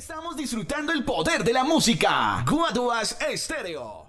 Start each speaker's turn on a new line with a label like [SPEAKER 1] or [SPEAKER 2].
[SPEAKER 1] Estamos disfrutando el poder de la música. Guaduas Estéreo.